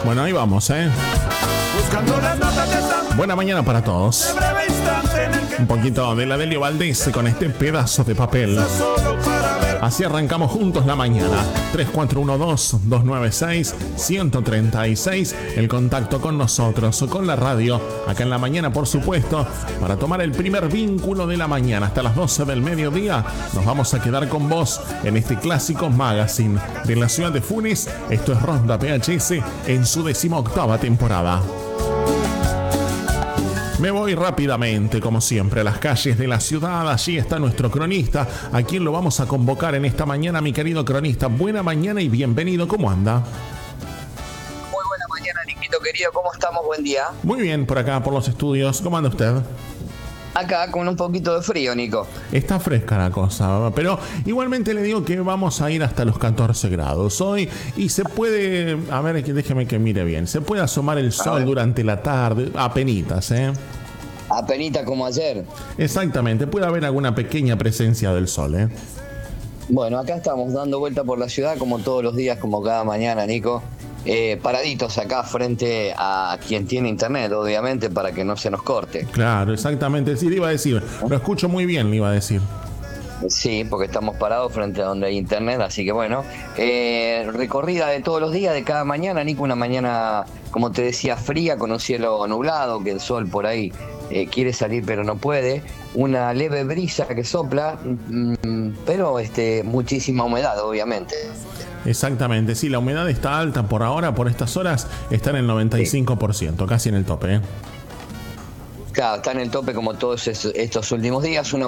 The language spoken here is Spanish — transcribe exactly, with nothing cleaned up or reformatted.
Bueno, ahí vamos, ¿eh? Buena mañana para todos. Un poquito de la Delio Valdés con este pedazo de papel. Así arrancamos juntos la mañana. tres cuatro uno dos, dos nueve seis, uno tres seis. El contacto con nosotros o con la radio. Acá en la mañana, por supuesto. Para tomar el primer vínculo de la mañana. Hasta las doce del mediodía. Nos vamos a quedar con vos en este clásico magazine de la ciudad de Funes. Esto es Ronda P H S en su decimoctava temporada. Me voy rápidamente, como siempre, a las calles de la ciudad. Allí está nuestro cronista, a quien lo vamos a convocar en esta mañana, mi querido cronista. Buena mañana y bienvenido. ¿Cómo anda? Muy buena mañana, Niquito querido. ¿Cómo estamos? Buen día. Muy bien, por acá, por los estudios. ¿Cómo anda usted? Acá con un poquito de frío, Nico. Está fresca la cosa, pero igualmente le digo que vamos a ir hasta los catorce grados hoy y se puede, a ver, déjeme que mire bien, se puede asomar el sol durante la tarde, apenitas, ¿eh? Apenita como ayer. Exactamente, puede haber alguna pequeña presencia del sol, ¿eh? Bueno, acá estamos dando vuelta por la ciudad como todos los días, como cada mañana, Nico. Eh, paraditos acá frente a quien tiene internet, obviamente, para que no se nos corte. Claro, exactamente, sí, le iba a decir, lo escucho muy bien, le iba a decir. Sí, porque estamos parados frente a donde hay internet, así que bueno, eh, recorrida de todos los días, de cada mañana, Nico, una mañana, como te decía, fría, con un cielo nublado, que el sol por ahí eh, quiere salir pero no puede, una leve brisa que sopla, mmm, pero este, muchísima humedad, obviamente. Exactamente, sí, la humedad está alta por ahora, por estas horas, está en el noventa y cinco por ciento, sí. Casi en el tope, ¿eh? Claro, está en el tope como todos estos últimos días, una